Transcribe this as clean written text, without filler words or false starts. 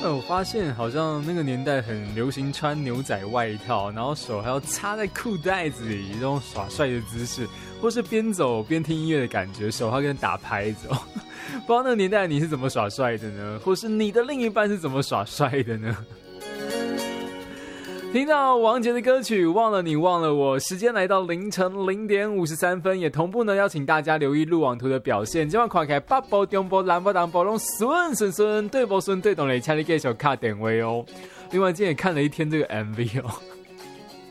我发现好像那个年代很流行穿牛仔外套，然后手还要插在裤袋子里，这种耍帅的姿势，或是边走边听音乐的感觉，手还跟打拍子哦。不知道那个年代你是怎么耍帅的呢？或是你的另一半是怎么耍帅的呢？听到王杰的歌曲《忘了你忘了我》，时间来到凌晨0:53，也同步呢邀请大家留意路网图的表现。今晚看起来北部、中部、南部、东部都顺，对不顺对懂嘞，请你继续卡点位哦。另外今天也看了一天这个 MV 哦，